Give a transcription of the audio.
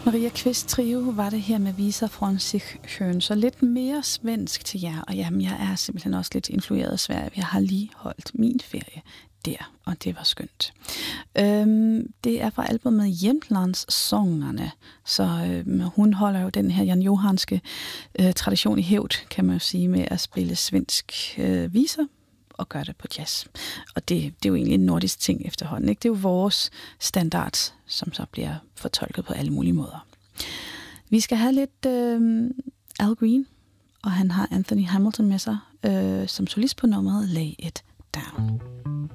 Maria Kvist Trio var det her med Visa från Sikön, så lidt mere svensk til jer. Og jamen, jeg er simpelthen også lidt influeret af Sverige. Jeg har lige holdt min ferie der, og det var skønt. Det er fra albumet Jämtlandssångarna, så hun holder jo den her Jan Johanske tradition i hævd, kan man jo sige, med at spille svensk viser og gøre det på jazz. Og det er jo egentlig en nordisk ting efterhånden, ikke? Det er jo vores standard, som så bliver fortolket på alle mulige måder. Vi skal have lidt Al Green, og han har Anthony Hamilton med sig som solist på nummeret Lay It Down.